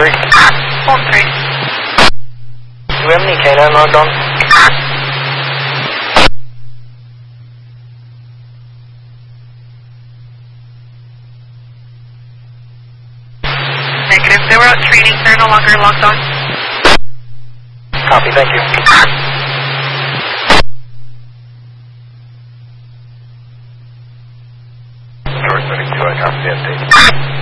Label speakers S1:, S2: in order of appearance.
S1: 3.
S2: Hold 3.
S1: Do we have any canine logged on?
S2: Negative. They were out training. They're no longer logged on.
S1: Copy, thank you. George 32, I copy the update.